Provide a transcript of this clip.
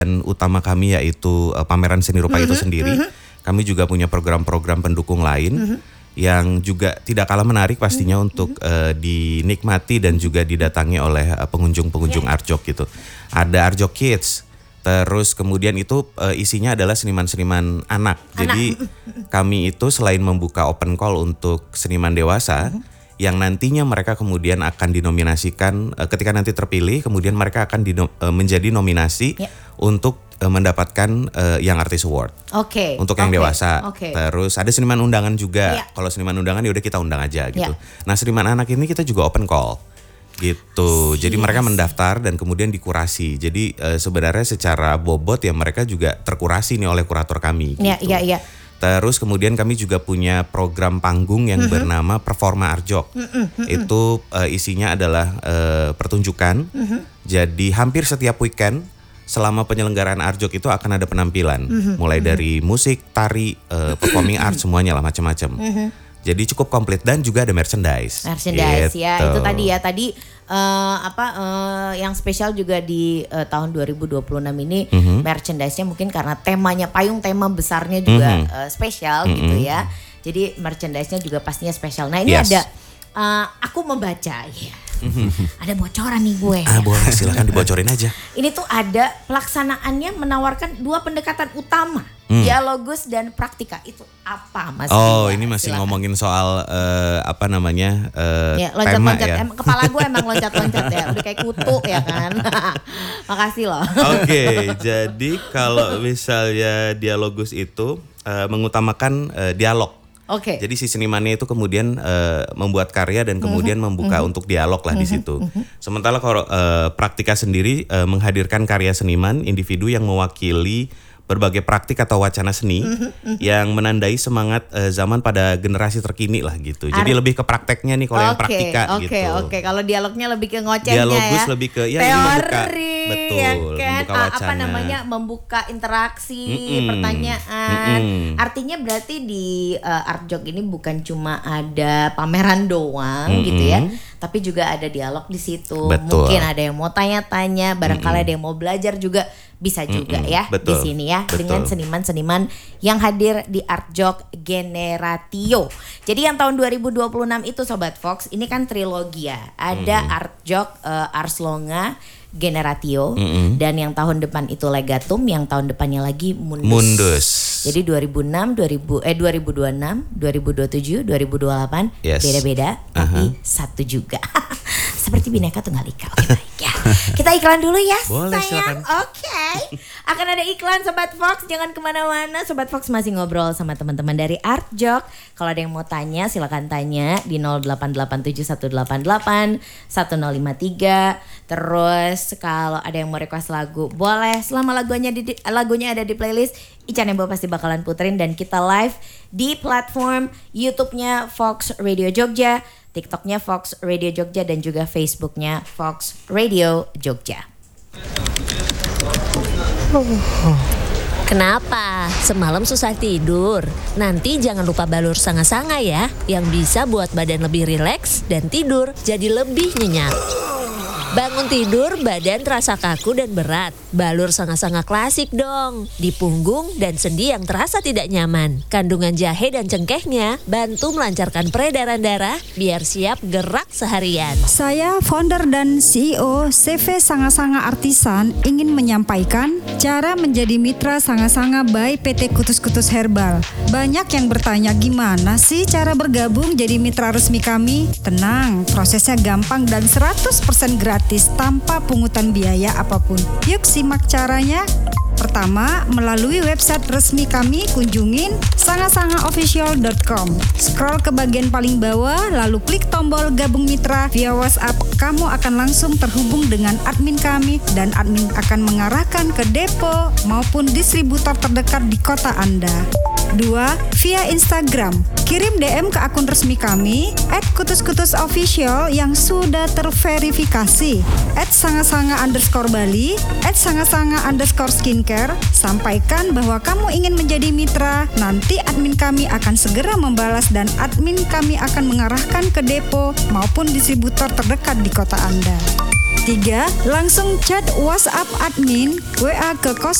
utama kami yaitu pameran seni rupa itu sendiri. Kami juga punya program-program pendukung lain yang juga tidak kalah menarik pastinya untuk dinikmati dan juga didatangi oleh pengunjung-pengunjung Art Jok gitu. Ada Art Jok Kids, terus kemudian itu isinya adalah seniman-seniman anak. Jadi kami itu selain membuka open call untuk seniman dewasa, yang nantinya mereka kemudian akan dinominasikan ketika nanti terpilih, kemudian mereka akan menjadi nominasi untuk mendapatkan Young Artist Award. Untuk yang dewasa. Terus ada seniman undangan juga. Kalau seniman undangan ya udah kita undang aja gitu. Nah, seniman anak ini kita juga open call gitu. Jadi mereka mendaftar dan kemudian dikurasi. Jadi sebenarnya secara bobot ya mereka juga terkurasi nih oleh kurator kami gitu. Terus kemudian kami juga punya program panggung yang bernama Performa Art Jok. Itu isinya adalah pertunjukan. Jadi hampir setiap weekend selama penyelenggaraan Art Jok itu akan ada penampilan. Mulai dari musik, tari, performing art, semuanya lah macam-macam. Jadi cukup komplit dan juga ada merchandise. Merchandise gitu. Ya, itu tadi ya. Tadi yang spesial juga di tahun 2026 ini merchandise-nya mungkin karena temanya, payung tema besarnya juga spesial gitu ya. Jadi merchandise-nya juga pastinya spesial. Nah, ini ada aku membaca ya. Ada bocoran nih gue. Boleh, silakan dibocorin aja. Ini tuh ada pelaksanaannya menawarkan 2 pendekatan utama, dialogus dan praktika. Itu apa Mas? Ini masih ngomongin soal loncat-loncat. tema ya. Kepala gue emang loncat-loncat ya, udah kayak kutu ya kan. Makasih loh. Jadi kalau misalnya dialogus itu mengutamakan dialog. Jadi si senimannya itu kemudian membuat karya dan kemudian membuka untuk dialog lah di situ. Sementara kalau praktika sendiri menghadirkan karya seniman individu yang mewakili berbagai praktik atau wacana seni yang menandai semangat zaman pada generasi terkini lah gitu. Jadi lebih ke prakteknya nih kalau yang praktika gitu. Kalau dialognya lebih ke ngocehnya Dialogus ya. lebih ke teori, betul, ya kan? membuka wacana. Membuka interaksi, pertanyaan. Artinya berarti di Art Jok ini bukan cuma ada pameran doang gitu ya, tapi juga ada dialog di situ. Mungkin ada yang mau tanya-tanya, barangkali ada yang mau belajar juga. Bisa juga ya di sini ya dengan seniman-seniman yang hadir di Art Jok Generatio. Jadi yang tahun 2026 itu Sobat Fox, ini kan trilogi ya. Ada Art Jok Arslonga Generatio dan yang tahun depan itu Legatum, yang tahun depannya lagi Mundus. Jadi 2026, 2027, 2028 beda-beda tapi satu juga. Seperti Bhinneka Tunggal Ika. Baik ya. Kita iklan dulu ya. Boleh, sayang. Akan ada iklan Sobat Fox, jangan kemana-mana. Sobat Fox masih ngobrol sama teman-teman dari Art Jok. Kalau ada yang mau tanya silakan tanya di 0887181053. Terus kalau ada yang mau request lagu boleh, selama lagunya ada di playlist Ica Nembo pasti bakalan puterin. Dan kita live di platform YouTube-nya Fox Radio Jogja, TikTok-nya Fox Radio Jogja, dan juga Facebook-nya Fox Radio Jogja. Kenapa? Semalam susah tidur? Nanti jangan lupa balur sanga-sanga ya, yang bisa buat badan lebih rileks dan tidur jadi lebih nyenyak. Bangun tidur, badan terasa kaku dan berat. Balur sanga-sanga klasik dong. Di punggung dan sendi yang terasa tidak nyaman. Kandungan jahe dan cengkehnya bantu melancarkan peredaran darah biar siap gerak seharian. Saya founder dan CEO CV Sanga-Sanga Artisan ingin menyampaikan cara menjadi mitra Sanga-Sanga by PT Kutus-Kutus Herbal. Banyak yang bertanya gimana sih cara bergabung jadi mitra resmi kami? Tenang, prosesnya gampang dan 100% gratis tanpa pungutan biaya apapun. Yuk simak caranya. Pertama, melalui website resmi kami, kunjungin sangasangaofficial.com. Scroll ke bagian paling bawah, lalu klik tombol gabung mitra via WhatsApp. Kamu akan langsung terhubung dengan admin kami dan admin akan mengarahkan ke depo maupun distributor terdekat di kota Anda. 2. Via Instagram. Kirim DM ke akun resmi kami @kutuskutusofficial yang sudah terverifikasi, @sangasanga_Bali, @sangasanga_skincare. Sampaikan bahwa kamu ingin menjadi mitra. Nanti admin kami akan segera membalas dan admin kami akan mengarahkan ke depo maupun distributor terdekat di kota Anda. 3. Langsung chat WhatsApp admin WA ke